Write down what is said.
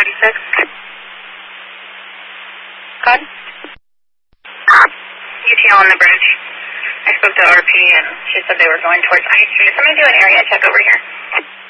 46. Good. UTL on the bridge. I spoke to RP and she said they were going towards I-Street. Somebody do an area check over here.